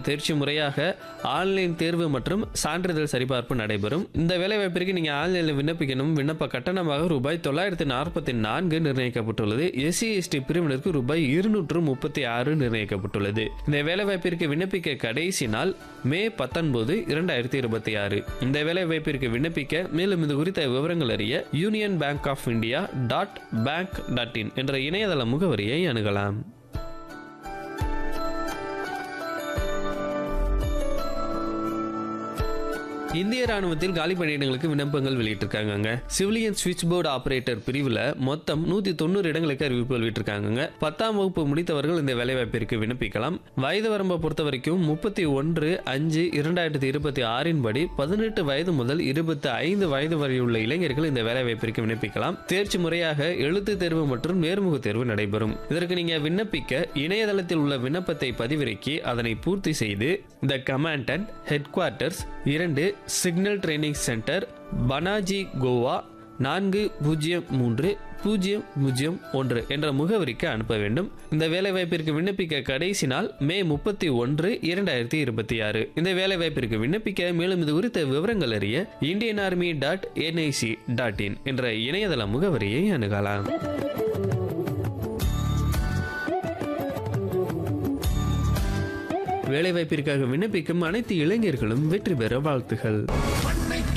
தேர்ச்சி முறையாக ஆன்லைன் தேர்வு மற்றும் சான்றிதழ் சரிபார்ப்பு நடைபெறும். இந்த வேலைவாய்ப்பிற்கு நீங்க ஆன்லைனில் விண்ணப்பிக்கணும். விண்ணப்ப கட்டணமாக ரூபாய் 944 நிர்ணயிக்கப்பட்டுள்ளது. எஸ்சி எஸ்டி பிரிவினருக்கு ரூபாய் 236 நிர்ணயிக்கப்பட்டுள்ளது. இந்த வேலைவாய்ப்பிற்கு விண்ணப்பிக்க கடைசி நாள் மே 19, 2026. இந்த வேலைவாய்ப்பிற்கு விண்ணப்பிக்க மேலும் இது குறித்த விவரங்கள் அறிய union bank of India .bank.in என்ற இணையதள முகவரியை அணுகலாம். இந்திய ராணுவத்தில் காலி பணியிடங்களுக்கு விண்ணப்பங்கள் வெளியிட்டிருக்காங்க. சிவிலியன் சுவிட்ச் போர்டு ஆபரேட்டர் பிரிவில் மொத்தம் 190 இடங்களுக்கு அறிவிப்பு வெளியிட்டிருக்காங்க. 10ஆம் வகுப்பு முடித்தவர்கள் இந்த வேலைவாய்ப்பிற்கு விண்ணப்பிக்கலாம். வயது வரம்பை பொறுத்த வரைக்கும் 31/5/2026 படி 18 வயது முதல் 25 வயது வரை உள்ள இளைஞர்கள் இந்த வேலைவாய்ப்பிற்கு விண்ணப்பிக்கலாம். தேர்ச்சி முறையாக எழுத்து தேர்வு மற்றும் நேர்முக தேர்வு நடைபெறும். இதற்கு நீங்க விண்ணப்பிக்க இணையதளத்தில் உள்ள விண்ணப்பத்தை பதிவிறக்கி அதனை பூர்த்தி செய்து த commandant head quarters 2 signal training centre Panaji Goa 403001 என்ற முகவரிக்கு அனுப்ப வேண்டும். இந்த வேலைவாய்ப்பிற்கு விண்ணப்பிக்க கடைசி நாள் மே 31, 2026. இந்த வேலைவாய்ப்பிற்கு விண்ணப்பிக்க மேலும் இது குறித்த விவரங்கள் அறிய indianarmy.nic.in என்ற இணையதள முகவரியை அணுகலாம். வேலைவாய்ப்பிற்காக விண்ணப்பிக்கும் அனைத்து இளைஞர்களும் வெற்றி பெற வாழ்த்துகள்.